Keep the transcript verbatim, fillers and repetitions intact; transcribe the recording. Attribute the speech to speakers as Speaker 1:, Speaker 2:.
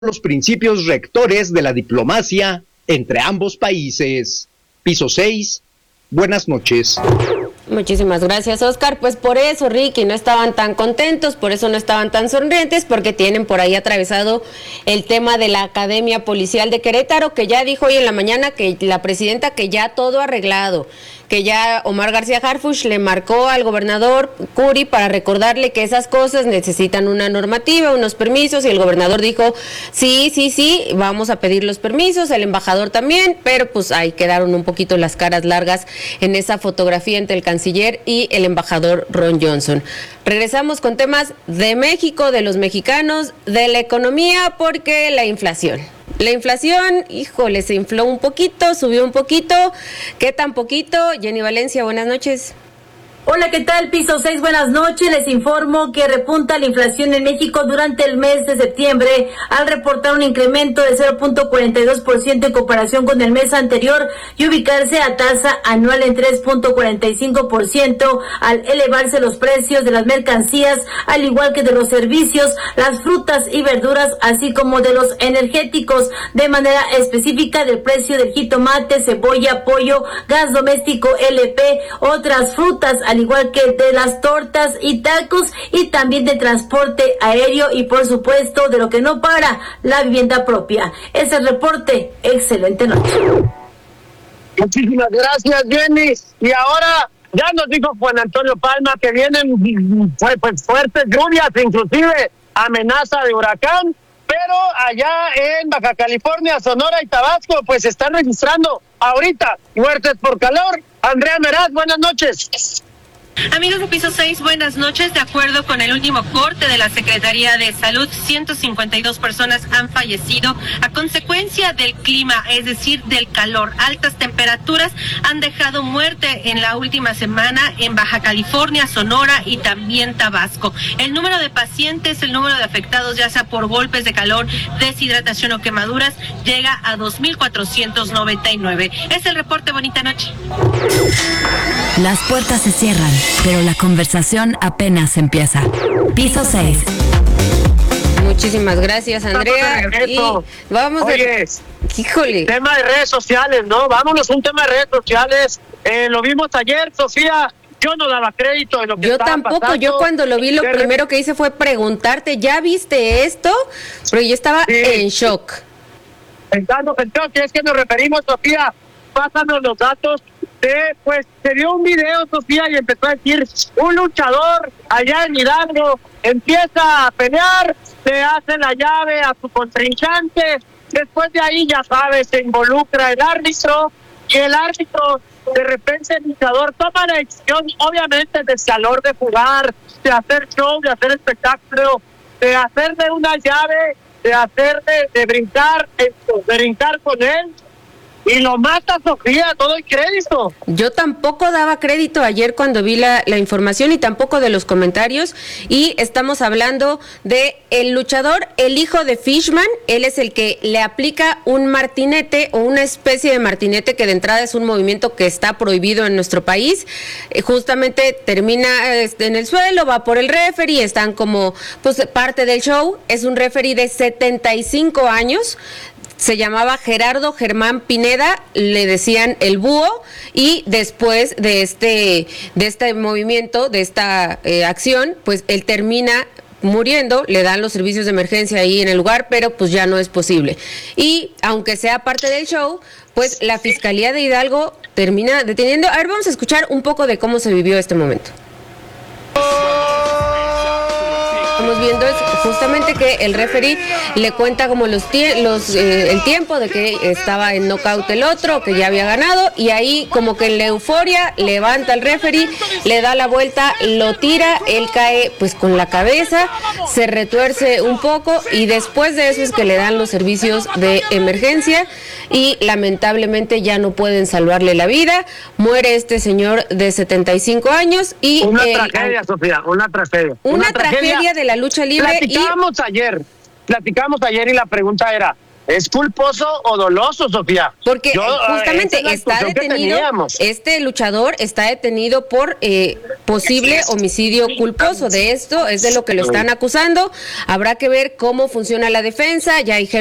Speaker 1: los principios rectores de la diplomacia entre ambos países. Piso seis, buenas noches.
Speaker 2: Muchísimas gracias, Oscar. Pues por eso, Ricky, no estaban tan contentos, por eso no estaban tan sonrientes, porque tienen por ahí atravesado el tema de la Academia Policial de Querétaro, que ya dijo hoy en la mañana que la presidenta que ya todo arreglado, que ya Omar García Harfuch le marcó al gobernador Curi para recordarle que esas cosas necesitan una normativa, unos permisos, y el gobernador dijo, sí, sí, sí, vamos a pedir los permisos, el embajador también, pero pues ahí quedaron un poquito las caras largas en esa fotografía entre el canciller y el embajador Ron Johnson. Regresamos con temas de México, de los mexicanos, de la economía, porque la inflación. La inflación, híjole, se infló un poquito, subió un poquito. ¿Qué tan poquito? Jenny Valencia, buenas noches.
Speaker 3: Hola, ¿qué tal? Piso seis, buenas noches. Les informo que repunta la inflación en México durante el mes de septiembre al reportar un incremento de cero punto cuarenta y dos por ciento en comparación con el mes anterior y ubicarse a tasa anual en tres punto cuarenta y cinco por ciento al elevarse los precios de las mercancías, al igual que de los servicios, las frutas y verduras, así como de los energéticos, de manera específica del precio del jitomate, cebolla, pollo, gas doméstico L P, otras frutas, al igual que de las tortas y tacos, y también de transporte aéreo y por supuesto de lo que no para, la vivienda propia. Es el reporte. Excelente noche.
Speaker 4: Muchísimas gracias, Jenny. Y ahora ya nos dijo Juan Antonio Palma que vienen pues, fuertes lluvias, inclusive amenaza de huracán, pero allá en Baja California, Sonora y Tabasco pues están registrando ahorita muertes por calor. Andrea Meraz, buenas noches.
Speaker 5: Amigos de Piso seis, buenas noches. De acuerdo con el último corte de la Secretaría de Salud, ciento cincuenta y dos personas han fallecido a consecuencia del clima, es decir, del calor. Altas temperaturas han dejado muerte en la última semana en Baja California, Sonora y también Tabasco. El número de pacientes, el número de afectados, ya sea por golpes de calor, deshidratación o quemaduras, llega a dos mil cuatrocientos noventa y nueve. Es el reporte. Bonita noche.
Speaker 6: Las puertas se cierran, pero la conversación apenas empieza. Piso seis.
Speaker 2: Muchísimas gracias, Andrea. Y vamos
Speaker 4: Oye,
Speaker 2: a... Híjole.
Speaker 4: Tema de redes sociales, ¿no? Vámonos, un tema de redes sociales. Eh, lo vimos ayer, Sofía. Yo no daba crédito de lo que
Speaker 2: Yo
Speaker 4: estaba
Speaker 2: tampoco,
Speaker 4: pasando.
Speaker 2: yo cuando lo vi lo
Speaker 4: de
Speaker 2: primero que hice fue preguntarte, ¿ya viste esto? Pero yo estaba sí. en shock.
Speaker 4: Pensando, pensando, que es que nos referimos, Sofía, pásanos los datos. De, pues se dio un video, Sofía, y empezó a decir, un luchador allá en Hidalgo empieza a pelear, se hace la llave a su contrincante, después de ahí, ya sabes, se involucra el árbitro, y el árbitro, de repente el luchador toma la decisión, obviamente, del calor de jugar, de hacer show, de hacer espectáculo, de hacerle una llave, de hacerle, de brincar, de brincar con él, y lo mata, Sofía, no doy crédito.
Speaker 2: Yo tampoco daba crédito ayer cuando vi la, la información y tampoco de los comentarios, y estamos hablando de el luchador, el hijo de Fishman. Él es el que le aplica un martinete o una especie de martinete que de entrada es un movimiento que está prohibido en nuestro país. Eh, justamente termina este, en el suelo, va por el referee, están como pues parte del show. Es un referee de setenta y cinco años. Se llamaba Gerardo Germán Pineda, le decían el búho, y después de este de este movimiento, de esta eh, acción, pues él termina muriendo, le dan los servicios de emergencia ahí en el lugar, pero pues ya no es posible. Y aunque sea parte del show, pues la Fiscalía de Hidalgo termina deteniendo. A ver, vamos a escuchar un poco de cómo se vivió este momento. Estamos viendo es justamente que el referee le cuenta como los, tie- los eh, el tiempo de que estaba en knockout el otro, que ya había ganado, y ahí como que en la euforia levanta al referee, le da la vuelta, lo tira, él cae pues con la cabeza, se retuerce un poco, y después de eso es que le dan los servicios de emergencia y lamentablemente ya no pueden salvarle la vida. Muere este señor de setenta y cinco años y
Speaker 4: una
Speaker 2: eh,
Speaker 4: tragedia, Sofía, una tragedia.
Speaker 2: Una, una tragedia, tragedia de la lucha libre.
Speaker 4: Platicábamos y... ayer, platicábamos ayer y la pregunta era, ¿Es culposo o doloso, Sofía?
Speaker 2: Porque
Speaker 4: Yo,
Speaker 2: justamente
Speaker 4: esa es la
Speaker 2: está
Speaker 4: discusión que
Speaker 2: detenido,
Speaker 4: teníamos.
Speaker 2: este luchador está detenido por eh, posible homicidio culposo. De esto es de lo que lo están acusando. Habrá que ver cómo funciona la defensa. Ya dijeron